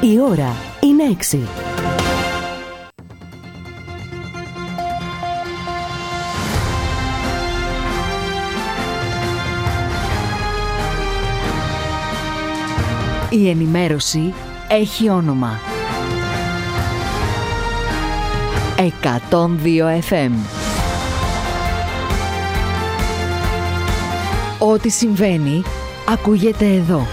Η ώρα είναι 6. Η ενημέρωση έχει όνομα. 102 FM. Ό,τι συμβαίνει, ακούγεται εδώ.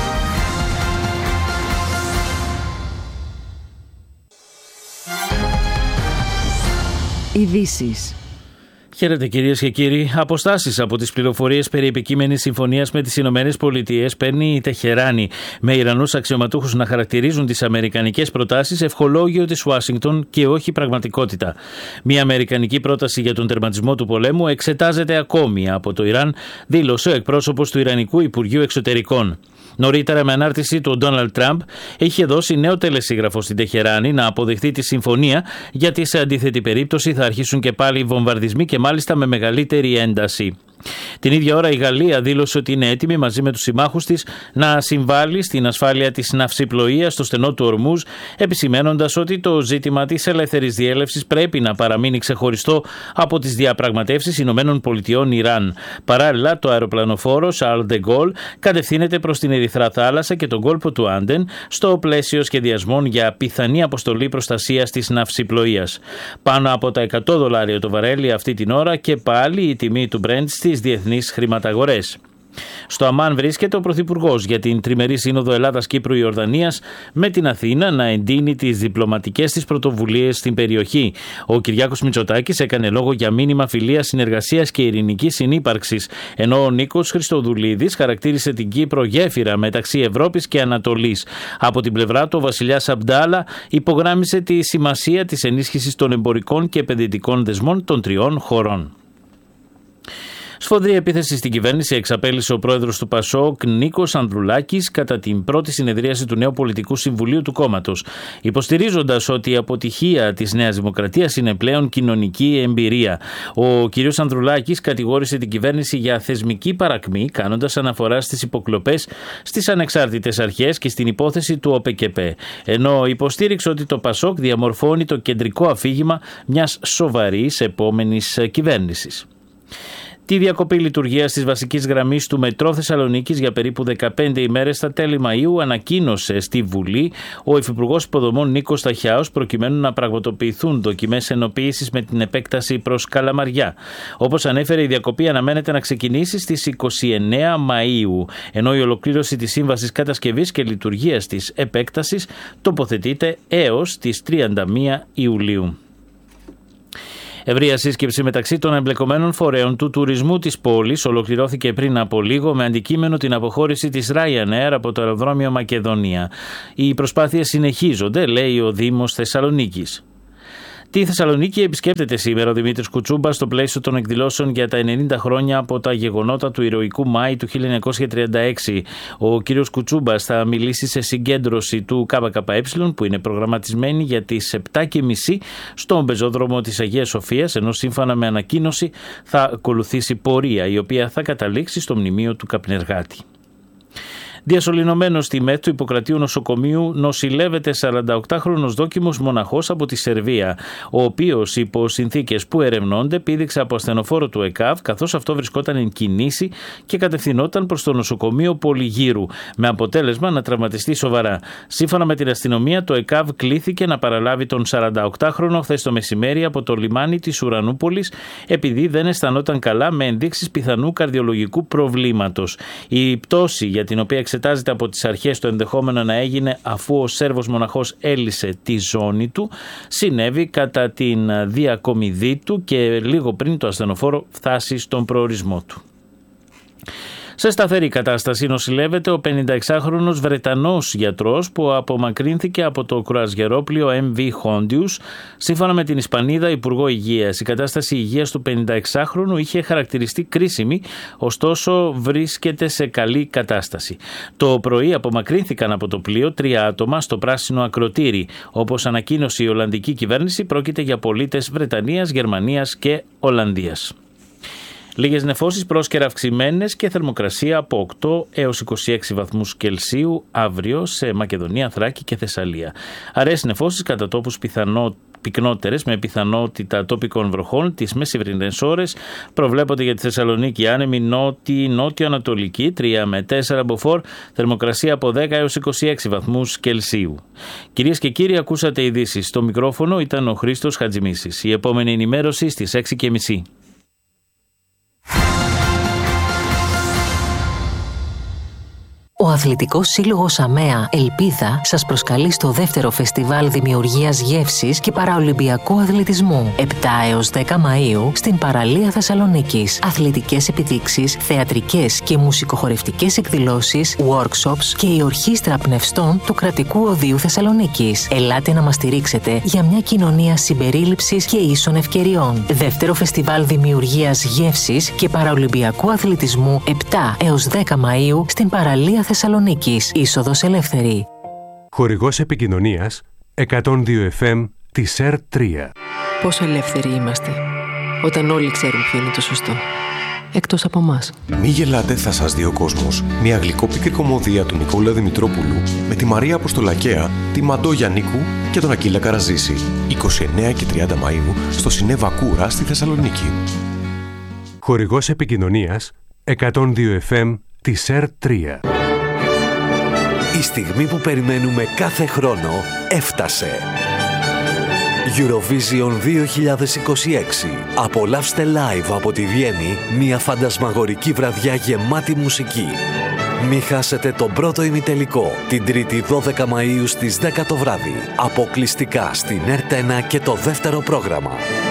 Ειδήσεις. Χαίρετε κυρίες και κύριοι. Αποστάσεις από τις πληροφορίες περί επικείμενης συμφωνίας με τις Ηνωμένες Πολιτείες παίρνει η Τεχεράνη, με Ιρανούς αξιωματούχους να χαρακτηρίζουν τις αμερικανικές προτάσεις ευχολόγιο της Ουάσιγκτον και όχι πραγματικότητα. Μια αμερικανική πρόταση για τον τερματισμό του πολέμου εξετάζεται ακόμη από το Ιράν, δήλωσε ο εκπρόσωπος του Ιρανικού Υπουργείου Εξωτερικών. Νωρίτερα, με ανάρτηση του Ντόναλντ Τραμπ, είχε δώσει νέο τελεσίγραφο στην Τεχεράνη να αποδεχτεί τη συμφωνία, γιατί σε αντίθετη περίπτωση θα αρχίσουν και πάλι οι βομβαρδισμοί και μάλιστα με μεγαλύτερη ένταση. Την ίδια ώρα η Γαλλία δήλωσε ότι είναι έτοιμη μαζί με τους συμμάχους της να συμβάλλει στην ασφάλεια της ναυσιπλοείας στο στενό του Ορμούζ, επισημαίνοντας ότι το ζήτημα της ελεύθερης διέλευσης πρέπει να παραμείνει ξεχωριστό από τις διαπραγματεύσεις Ηνωμένων Πολιτειών Ιράν. Παράλληλα, το αεροπλανοφόρο Charles de Gaulle κατευθύνεται προς την Ερυθρά Θάλασσα και τον κόλπο του Άντεν στο πλαίσιο σχεδιασμών για πιθανή αποστολή προστασίας της ναυσιπλοείας. Πάνω από τα $100 το βαρέλι αυτή την ώρα και πάλι η τιμή του Brent στις διεθνείς χρηματαγορές. Στο Αμάν βρίσκεται ο Πρωθυπουργός για την τριμερή σύνοδο Ελλάδας-Κύπρου-Ιορδανίας, με την Αθήνα να εντείνει τις διπλωματικές της πρωτοβουλίες στην περιοχή. Ο Κυριάκος Μητσοτάκης έκανε λόγο για μήνυμα φιλίας, συνεργασίας και ειρηνικής συνύπαρξης, ενώ ο Νίκος Χριστοδουλίδης χαρακτήρισε την Κύπρο γέφυρα μεταξύ Ευρώπης και Ανατολής. Από την πλευρά του, ο βασιλιάς Αμπντάλα υπογράμμισε τη σημασία της ενίσχυσης των εμπορικών και επενδυτικών δεσμών των τριών χωρών. Σφοδρή επίθεση στην κυβέρνηση εξαπέλυσε ο πρόεδρος του ΠΑΣΟΚ, Νίκος Ανδρουλάκης, κατά την πρώτη συνεδρίαση του νέου πολιτικού συμβουλίου του κόμματος, υποστηρίζοντας ότι η αποτυχία της Νέας Δημοκρατίας είναι πλέον κοινωνική εμπειρία. Ο κ. Ανδρουλάκης κατηγόρησε την κυβέρνηση για θεσμική παρακμή, κάνοντας αναφορά στις υποκλοπές στις ανεξάρτητες αρχές και στην υπόθεση του ΟΠΕΚΕΠΕ, ενώ υποστήριξε ότι το ΠΑΣΟΚ διαμορφώνει το κεντρικό αφήγημα μιας σοβαρής επόμενης κυβέρνησης. Τη διακοπή λειτουργίας της βασικής γραμμής του Μετρό Θεσσαλονίκης για περίπου 15 ημέρες στα τέλη Μαΐου ανακοίνωσε στη Βουλή ο Υφυπουργός Υποδομών Νίκος Σταχιάος, προκειμένου να πραγματοποιηθούν δοκιμές ενοποίησης με την επέκταση προς Καλαμαριά. Όπως ανέφερε, η διακοπή αναμένεται να ξεκινήσει στις 29 Μαΐου, ενώ η ολοκλήρωση της σύμβασης κατασκευής και λειτουργίας της επέκτασης τοποθετείται έως τις 31 Ιουλίου. Ευρεία σύσκεψη μεταξύ των εμπλεκομένων φορέων του τουρισμού της πόλης ολοκληρώθηκε πριν από λίγο, με αντικείμενο την αποχώρηση της Ryanair από το αεροδρόμιο Μακεδονία. Οι προσπάθειες συνεχίζονται, λέει ο Δήμος Θεσσαλονίκης. Τη Θεσσαλονίκη επισκέπτεται σήμερα ο Δημήτρης Κουτσούμπας στο πλαίσιο των εκδηλώσεων για τα 90 χρόνια από τα γεγονότα του ηρωικού Μάη του 1936. Ο κύριος Κουτσούμπας θα μιλήσει σε συγκέντρωση του ΚΚΕ που είναι προγραμματισμένη για τις 7:30 στον πεζόδρομο της Αγίας Σοφίας, ενώ σύμφωνα με ανακοίνωση θα ακολουθήσει πορεία η οποία θα καταλήξει στο μνημείο του Καπνεργάτη. Διασωληνωμένος στη ΜΕΘ του Ιπποκρατείου νοσοκομείου νοσηλεύεται 48χρονος δόκιμος μοναχός από τη Σερβία, ο οποίος υπό συνθήκες που ερευνώνται πήδηξε από ασθενοφόρο του ΕΚΑΒ, καθώς αυτό βρισκόταν εν κινήσει και κατευθυνόταν προς το νοσοκομείο Πολυγύρου, με αποτέλεσμα να τραυματιστεί σοβαρά. Σύμφωνα με την αστυνομία, το ΕΚΑΒ κλήθηκε να παραλάβει τον 48χρονο χθες το μεσημέρι από το λιμάνι της Ουρανούπολης, επειδή δεν αισθανόταν καλά, με ενδείξεις πιθανού καρδιολογικού προβλήματος. Η πτώση, για την οποία εξετάζεται από τις αρχές το ενδεχόμενο να έγινε αφού ο Σέρβος μοναχός έλυσε τη ζώνη του, συνέβη κατά την διακομιδή του και λίγο πριν το ασθενοφόρο φτάσει στον προορισμό του. Σε σταθερή κατάσταση νοσηλεύεται ο 56χρονος Βρετανός γιατρός που απομακρύνθηκε από το κρουαζιερόπλοιο MV Hondius. Σύμφωνα με την Ισπανίδα Υπουργό Υγείας, η κατάσταση υγείας του 56χρονου είχε χαρακτηριστεί κρίσιμη, ωστόσο βρίσκεται σε καλή κατάσταση. Το πρωί απομακρύνθηκαν από το πλοίο 3 άτομα στο πράσινο ακροτήρι. Όπως ανακοίνωσε η Ολλανδική κυβέρνηση, πρόκειται για πολίτες Βρετανίας, Γερμανίας και Ολλανδίας. Λίγες νεφώσεις πρόσκαιρα αυξημένες και θερμοκρασία από 8 έως 26 βαθμούς Κελσίου αύριο σε Μακεδονία, Θράκη και Θεσσαλία. Αραιές νεφώσεις κατά τόπους πυκνότερες με πιθανότητα τοπικών βροχών τις μεσημβρινές ώρες. Προβλέπονται για τη Θεσσαλονίκη άνεμη νότιο-ανατολική 3 με 4 μποφόρ, θερμοκρασία από 10 έως 26 βαθμούς Κελσίου. Κυρίες και κύριοι, ακούσατε ειδήσεις. Στο μικρόφωνο ήταν ο Χρήστος Χατζημίσης. Η επόμενη ενημέρωση στις 6:30. Ο Αθλητικός Σύλλογος ΑΜΕΑ Ελπίδα σας προσκαλεί στο δεύτερο φεστιβάλ δημιουργίας γεύσης και παραολυμπιακού αθλητισμού 7 έως 10 Μαΐου στην παραλία Θεσσαλονίκης. Αθλητικές επιδείξεις, θεατρικές και μουσικοχορευτικές εκδηλώσεις, workshops και η ορχήστρα πνευστών του Κρατικού Οδείου Θεσσαλονίκης. Ελάτε να μας στηρίξετε για μια κοινωνία συμπερίληψης και ίσων ευκαιριών. Δεύτερο φεστιβάλ δημιουργίας γεύσης και παραολυμπιακού αθλητισμού 7 έως 10 Μαΐου στην παραλία Θεσσαλονίκης, είσοδος ελεύθερη. Χορηγός επικοινωνίας 102 FM της ΕΡΤ3. Πόσο ελεύθεροι είμαστε όταν όλοι ξέρουν ποιο είναι το σωστό. Εκτός από εμάς. Μη γελάτε, θα σας δει ο κόσμος. Μια γλυκόπικρη κωμωδία του Νικόλα Δημητρόπουλου με τη Μαρία Αποστολακαία, τη Μαντώ Γιαννίκου και τον Ακύλα Καραζήση. 29 και 30 Μαΐου στο Σινέβα Κούρα στη Θεσσαλονίκη. Χορηγός επικοινωνίας 102 FM της ΕΡΤ3. Η στιγμή που περιμένουμε κάθε χρόνο έφτασε. Eurovision 2026. Απολαύστε live από τη Βιέννη μια φαντασμαγορική βραδιά γεμάτη μουσική. Μη χάσετε τον πρώτο ημιτελικό την 3η 12 Μαΐου στις 10 το βράδυ. Αποκλειστικά στην ΕΡΤ1 και το δεύτερο πρόγραμμα.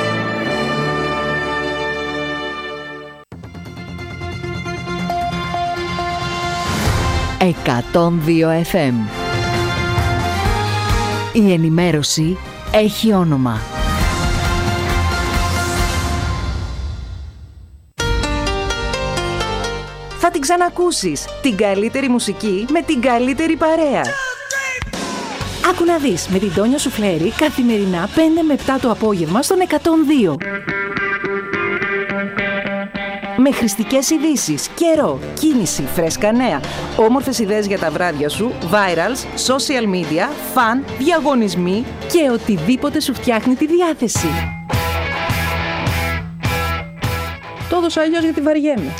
«102 FM». Η ενημέρωση έχει όνομα. Θα την ξανακούσεις. Την καλύτερη μουσική με την καλύτερη παρέα. Άκου να δεις με την Τόνια Σουφλέρη καθημερινά 5 με 7 το απόγευμα στον 102. Με χρηστικές ειδήσεις, καιρό, κίνηση, φρέσκα νέα, όμορφες ιδέες για τα βράδια σου, virals, social media, φαν, διαγωνισμοί και οτιδήποτε σου φτιάχνει τη διάθεση. Το έδωσα αλλιώς γιατί βαριέμαι.